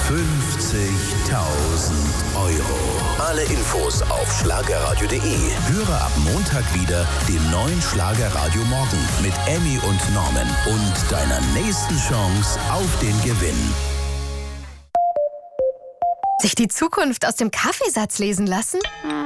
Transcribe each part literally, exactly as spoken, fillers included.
fünfzigtausend Euro. Alle Infos auf schlagerradio punkt de. Höre ab Montag wieder den neuen Schlagerradio Morgen mit Emmy und Norman und deiner nächsten Chance auf den Gewinn. Sich die Zukunft aus dem Kaffeesatz lesen lassen?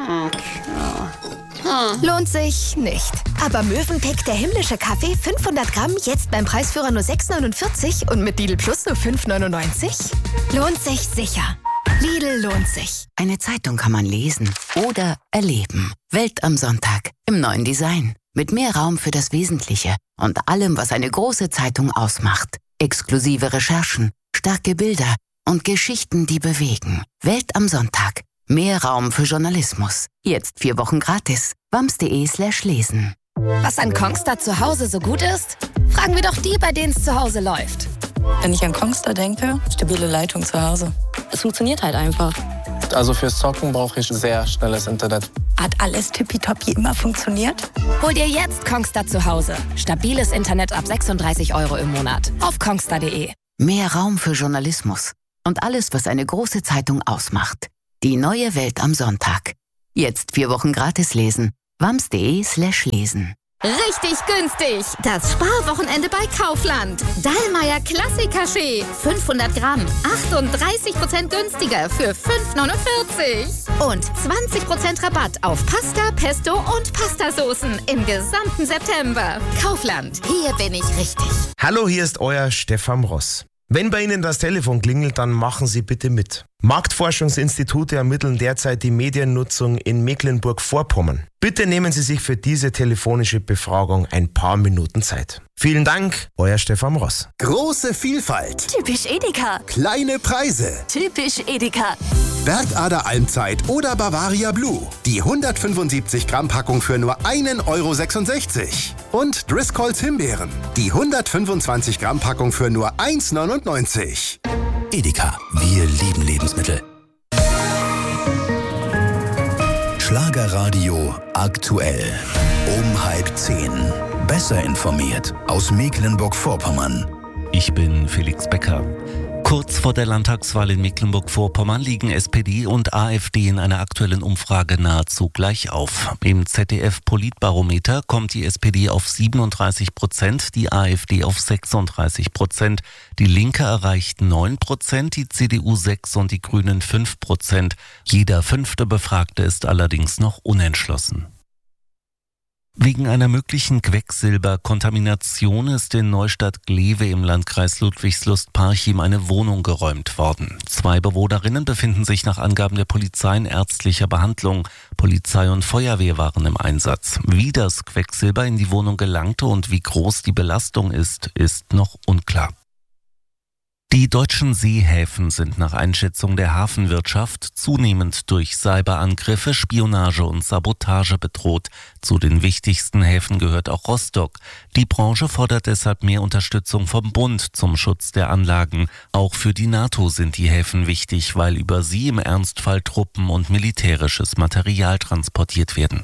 Lohnt sich nicht. Aber Mövenpick, der himmlische Kaffee, fünfhundert Gramm, jetzt beim Preisführer nur sechs neunundvierzig und mit Lidl Plus nur fünf neunundneunzig? Lohnt sich sicher. Lidl lohnt sich. Eine Zeitung kann man lesen oder erleben. Welt am Sonntag im neuen Design. Mit mehr Raum für das Wesentliche und allem, was eine große Zeitung ausmacht. Exklusive Recherchen, starke Bilder und Geschichten, die bewegen. Welt am Sonntag. Mehr Raum für Journalismus. Jetzt vier Wochen gratis. wams.de slash lesen. Was an Kongstar zu Hause so gut ist? Fragen wir doch die, bei denen es zu Hause läuft. Wenn ich an Kongstar denke, stabile Leitung zu Hause. Es funktioniert halt einfach. Also fürs Zocken brauche ich sehr schnelles Internet. Hat alles tippitoppi immer funktioniert? Hol dir jetzt Kongstar zu Hause. Stabiles Internet ab sechsunddreißig Euro im Monat. Auf kongstar punkt de. Mehr Raum für Journalismus. Und alles, was eine große Zeitung ausmacht. Die neue Welt am Sonntag. Jetzt vier Wochen gratis lesen. wams.de slash lesen. Richtig günstig. Das Sparwochenende bei Kaufland. Dallmayr Klassiker-Schee. fünfhundert Gramm. achtunddreißig Prozent günstiger für fünf neunundvierzig. Und zwanzig Prozent Rabatt auf Pasta, Pesto und Pastasoßen im gesamten September. Kaufland. Hier bin ich richtig. Hallo, hier ist euer Stefan Ross. Wenn bei Ihnen das Telefon klingelt, dann machen Sie bitte mit. Marktforschungsinstitute ermitteln derzeit die Mediennutzung in Mecklenburg-Vorpommern. Bitte nehmen Sie sich für diese telefonische Befragung ein paar Minuten Zeit. Vielen Dank, euer Stefan Ross. Große Vielfalt. Typisch Edeka. Kleine Preise. Typisch Edeka. Bergader Almzeit oder Bavaria Blue. Die hundertfünfundsiebzig Gramm Packung für nur einen Euro sechsundsechzig. Und Driscolls Himbeeren. Die hundertfünfundzwanzig Gramm Packung für nur eins neunundneunzig. Edeka, wir lieben Lebensmittel. Schlagerradio aktuell. Um halb zehn. Besser informiert aus Mecklenburg-Vorpommern. Ich bin Felix Becker. Kurz vor der Landtagswahl in Mecklenburg-Vorpommern liegen S P D und AfD in einer aktuellen Umfrage nahezu gleich auf. Im Z D F-Politbarometer kommt die S P D auf siebenunddreißig Prozent, die AfD auf sechsunddreißig Prozent. Die Linke erreicht neun Prozent, die C D U sechs und die Grünen fünf Prozent. Jeder fünfte Befragte ist allerdings noch unentschlossen. Wegen einer möglichen Quecksilberkontamination ist in Neustadt-Glewe im Landkreis Ludwigslust-Parchim eine Wohnung geräumt worden. Zwei Bewohnerinnen befinden sich nach Angaben der Polizei in ärztlicher Behandlung. Polizei und Feuerwehr waren im Einsatz. Wie das Quecksilber in die Wohnung gelangte und wie groß die Belastung ist, ist noch unklar. Die deutschen Seehäfen sind nach Einschätzung der Hafenwirtschaft zunehmend durch Cyberangriffe, Spionage und Sabotage bedroht. Zu den wichtigsten Häfen gehört auch Rostock. Die Branche fordert deshalb mehr Unterstützung vom Bund zum Schutz der Anlagen. Auch für die NATO sind die Häfen wichtig, weil über sie im Ernstfall Truppen und militärisches Material transportiert werden.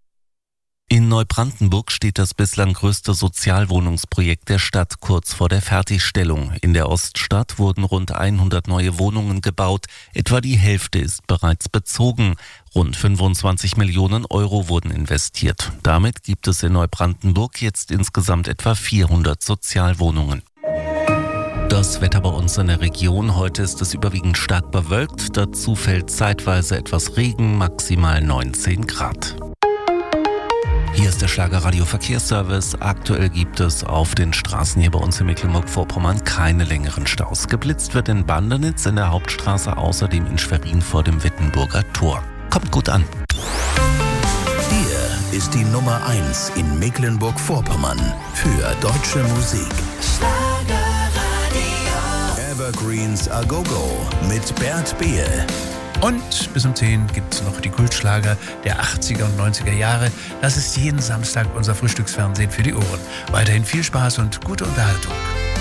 In Neubrandenburg steht das bislang größte Sozialwohnungsprojekt der Stadt kurz vor der Fertigstellung. In der Oststadt wurden rund hundert neue Wohnungen gebaut. Etwa die Hälfte ist bereits bezogen. Rund fünfundzwanzig Millionen Euro wurden investiert. Damit gibt es in Neubrandenburg jetzt insgesamt etwa vierhundert Sozialwohnungen. Das Wetter bei uns in der Region. Heute ist es überwiegend stark bewölkt. Dazu fällt zeitweise etwas Regen, maximal neunzehn Grad. Hier ist der Schlagerradio Verkehrsservice. Aktuell gibt es auf den Straßen hier bei uns in Mecklenburg-Vorpommern keine längeren Staus. Geblitzt wird in Bandenitz in der Hauptstraße, außerdem in Schwerin vor dem Wittenburger Tor. Kommt gut an. Hier ist die Nummer eins in Mecklenburg-Vorpommern für deutsche Musik. Schlagerradio. Evergreens A Go Go mit Bert Behl. Und bis um zehn gibt es noch die Kultschlager der achtziger und neunziger Jahre. Das ist jeden Samstag unser Frühstücksfernsehen für die Ohren. Weiterhin viel Spaß und gute Unterhaltung.